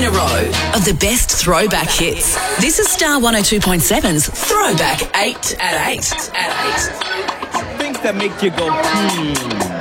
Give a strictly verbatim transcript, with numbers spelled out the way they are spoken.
in a row of the best throwback hits. This is Star one oh two point seven's Throwback eight at eight. At eight. Things that make you go, hmm.